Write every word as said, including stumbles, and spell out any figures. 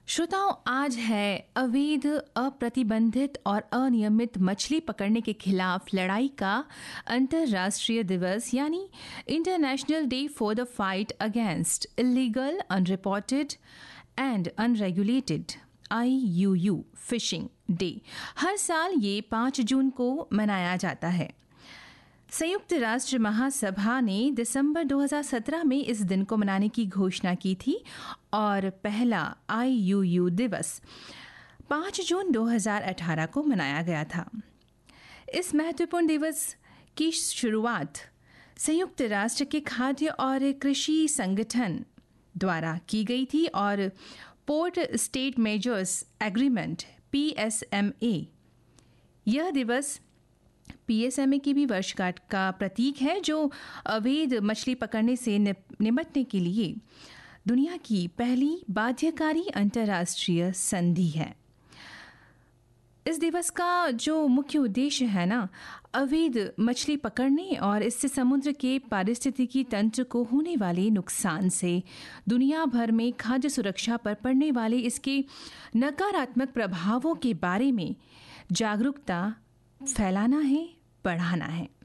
श्रोताओं, आज है अवैध, अप्रतिबंधित और अनियमित मछली पकड़ने के खिलाफ लड़ाई का अंतर्राष्ट्रीय दिवस, यानी international day for the fight against illegal, unreported and unregulated I you you fishing day. हर साल ये पाँच जून को मनाया जाता है। संयुक्त राष्ट्र महासभा ने दिसंबर दो हज़ार सत्रह में इस दिन को मनाने की घोषणा की थी और पहला आई यू यू दिवस पाँच जून दो हज़ार अठारह को मनाया गया था। इस महत्वपूर्ण दिवस की शुरुआत संयुक्त राष्ट्र के खाद्य और कृषि संगठन द्वारा की गई थी और port state measures agreement P S M A यह दिवस पी एस एम ए की भी वर्षगांठ का प्रतीक है, जो अवैध मछली पकड़ने से निपटने के लिए दुनिया की पहली बाध्यकारी अंतर्राष्ट्रीय संधि है। इस दिवस का जो मुख्य उद्देश्य है ना, अवैध मछली पकड़ने और इससे समुद्र के पारिस्थितिकी तंत्र को होने वाले नुकसान से दुनिया भर में खाद्य सुरक्षा पर पड़ने वाले इसके नकारात्मक प्रभावों के बारे में जागरूकता फैलाना है, बढ़ाना है।